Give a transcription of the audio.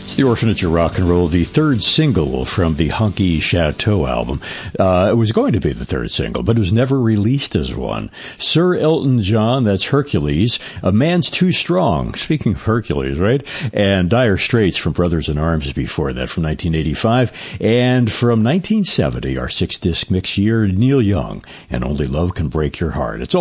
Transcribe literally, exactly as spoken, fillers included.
The Orphanage of Rock and Roll, the third single from the Hunky Chateau album. Uh, it was going to be the third single, but it was never released as one. Sir Elton John, that's Hercules. A Man's Too Strong, speaking of Hercules, right? And Dire Straits from Brothers in Arms before that, from nineteen eighty-five. And from nineteen seventy, our six-disc mix year, Neil Young, and Only Love Can Break Your Heart. It's all